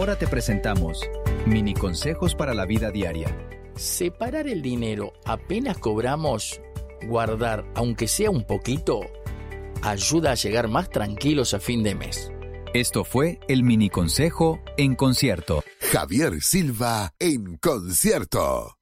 Ahora te presentamos mini consejos para la vida diaria. Separar el dinero apenas cobramos, guardar aunque sea un poquito, ayuda a llegar más tranquilos a fin de mes. Esto fue el mini consejo en concierto. Javier Silva en concierto.